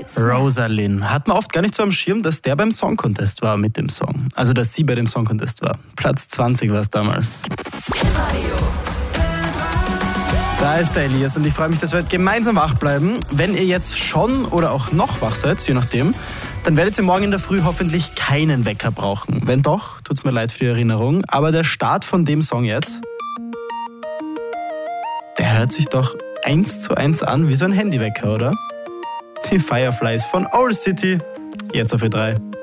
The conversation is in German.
Rosalind. Hat man oft gar nicht so am Schirm, dass der beim Song Contest war mit dem Song. Also, dass sie bei dem Song Contest war. Platz 20 war es damals. Da ist der Elias und ich freue mich, dass wir heute gemeinsam wach bleiben. Wenn ihr jetzt schon oder auch noch wach seid, je nachdem, dann werdet ihr morgen in der Früh hoffentlich keinen Wecker brauchen. Wenn doch, tut's mir leid für die Erinnerung. Aber der Start von dem Song jetzt, der hört sich doch 1:1 an wie so ein Handywecker, oder? Die Fireflies von Owl City, jetzt auf Ö3.